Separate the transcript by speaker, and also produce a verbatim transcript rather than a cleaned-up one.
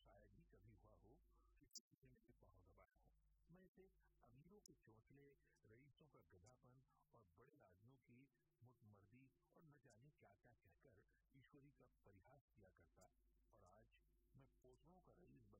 Speaker 1: शायद ही कभी हुआ हो कि किसी ने मेरे पांव दबाया हो। मैं इसे अमीरों के चौंसले, रईसों का गधापन और बड़े आदमियों की मुतमर्दी और न जाने क्या क्या कहकर ईश्वरी का परिहास किया करता, और आज मैं पोटरों का रईस